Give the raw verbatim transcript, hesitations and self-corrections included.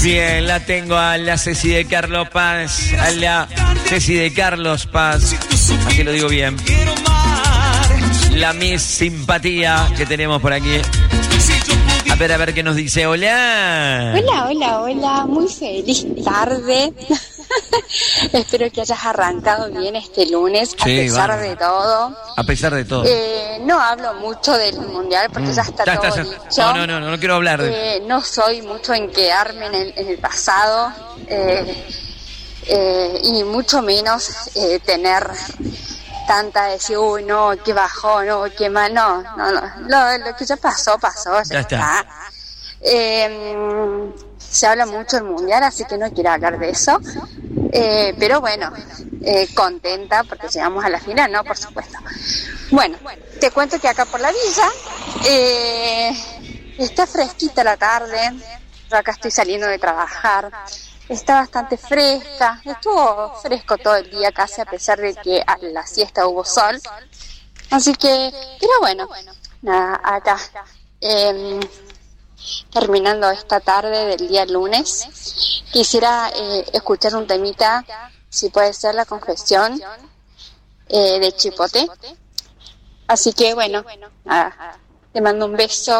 Bien, la tengo a la Ceci de Carlos Paz, a la Ceci de Carlos Paz, así lo digo bien. La Miss Simpatía que tenemos por aquí. A ver, a ver qué nos dice. Hola. Hola, hola, hola. Muy feliz tarde. Espero que hayas arrancado bien este lunes, a Sí, pesar vale. de todo. A pesar de todo. Eh, no hablo mucho del mundial porque Mm. ya está Ya, todo está, ya. dicho. No, no, no, no, no quiero hablar de... Eh, no soy mucho en quedarme en el, en el pasado eh, eh, y mucho menos eh, tener tanta decir, uy, no, qué bajón, no, qué mal, no, no, no. Lo, lo que ya pasó, pasó, ya, Ya está. está. Eh, se habla mucho del mundial, así que no quiero hablar de eso. Eh, pero bueno, eh, contenta porque llegamos a la final, ¿no? Por supuesto. Bueno, te cuento que acá por la villa eh, está fresquita la tarde. Yo acá estoy saliendo de trabajar. Está bastante fresca. Estuvo fresco todo el día casi, a pesar de que a la siesta hubo sol. Así que, pero bueno, nada, acá. Eh, terminando esta tarde del día lunes, quisiera eh, escuchar un temita, si puede ser La Confesión eh, de Chipote. Así que bueno, nada, te mando un beso.